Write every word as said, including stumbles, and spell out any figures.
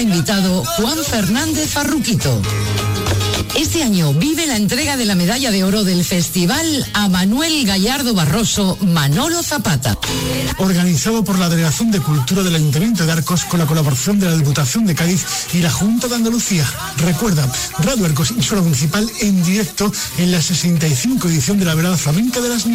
Invitado Juan Fernández Farruquito. Este año vive la entrega de la medalla de oro del festival a Manuel Gallardo Barroso, Manolo Zapata. Organizado por la Delegación de Cultura del Ayuntamiento de Arcos con la colaboración de la Diputación de Cádiz y la Junta de Andalucía. Recuerda, Radio Arcos y Suelo Municipal en directo en la sesenta y cinco edición de la Velada Flamenca de las